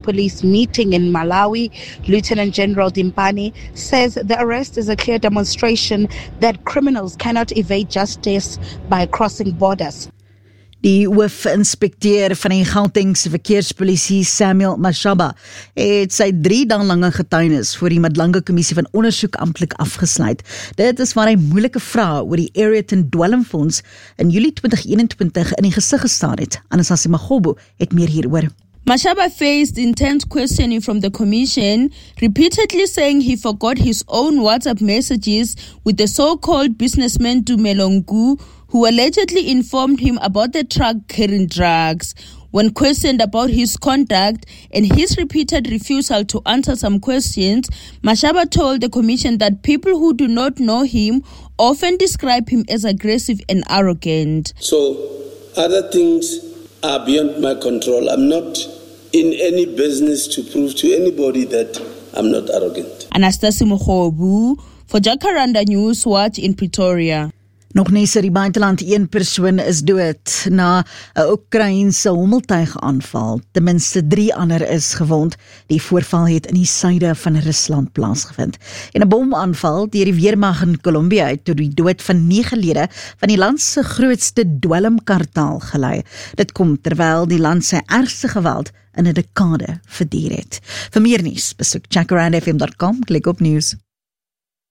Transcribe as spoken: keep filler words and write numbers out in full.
police meeting in Malawi. Lieutenant General Dimpani says the arrest is a clear demonstration that criminals cannot evade justice by crossing borders. Die hoofinspekteur van die Gautengse verkeerspolisie, Samuel Mashaba, het sy drie dae lange getuienis voor die Madlanga Kommissie van Ondersoek amptelik afgesluit. Dit is waar hy moeilike vrae oor die Aereton dwelmfonds in Julie twintig eenentwintig in die gesig gestaan het. Anastasia Magobo het meer hieroor. Mashaba faced intense questioning from the commission, repeatedly saying he forgot his own WhatsApp messages with the so-called businessman Dumelongu, who allegedly informed him about the truck carrying drugs. When questioned about his conduct and his repeated refusal to answer some questions, Mashaba told the commission that people who do not know him often describe him as aggressive and arrogant. So, other things are beyond my control. I'm not in any business to prove to anybody that I'm not arrogant. Anastasia Mokhobu for Jacaranda News Watch in Pretoria. Nog nie sy die buiteland een persoon is dood na 'n Oekraïense hommeltuigaanval. Ten minste drie ander is gewond. Die voorval het in die suide van Rusland plaasgevind. En 'n bomaanval deur die weermag in Kolumbia het tot die dood van nege lede van die land se grootste dwelmkartel gelei. Dit kom terwyl die land sy ergste geweld in 'n dekade verduur het. Vir meer nuus, besoek jacaranda f m dot com, klik op nuus.